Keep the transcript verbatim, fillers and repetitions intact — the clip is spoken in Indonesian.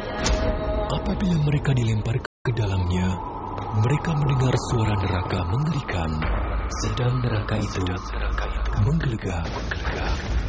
Apabila mereka dilempar ke dalamnya, mereka mendengar suara neraka mengerikan. Sedang neraka itu menggelegak.